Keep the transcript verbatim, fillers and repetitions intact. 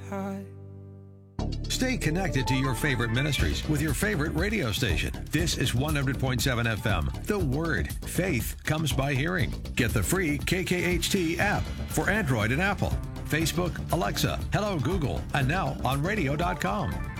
high. Stay connected to your favorite ministries with your favorite radio station. This is one hundred point seven F M. The Word. Faith comes by hearing. Get the free K K H T app for Android and Apple. Facebook, Alexa, Hello Google, and now on radio dot com.